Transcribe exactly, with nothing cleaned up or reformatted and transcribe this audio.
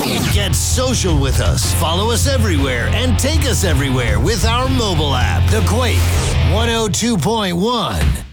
Get social with us. Follow us everywhere and take us everywhere with our mobile app. The Quake one oh two point one.